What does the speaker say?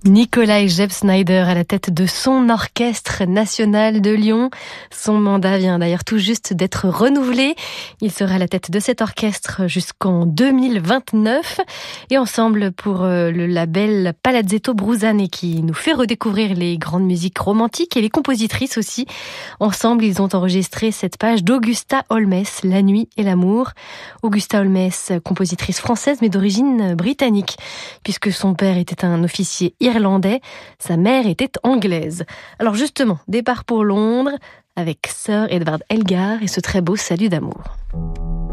Nikolai Jeb Snyder à la tête de son orchestre national de Lyon. Son mandat vient d'ailleurs tout juste d'être renouvelé. Il sera à la tête de cet orchestre jusqu'en 2029. Et ensemble pour le label Palazzetto Bruzane qui nous fait redécouvrir les grandes musiques romantiques et les compositrices aussi. Ensemble, ils ont enregistré cette page d'Augusta Holmes, La nuit et l'amour. Augusta Holmes, compositrice française mais d'origine britannique, puisque son père était un officier irlandais, sa mère était anglaise. Alors justement, départ pour Londres avec Sir Edward Elgar et ce très beau Salut d'amour.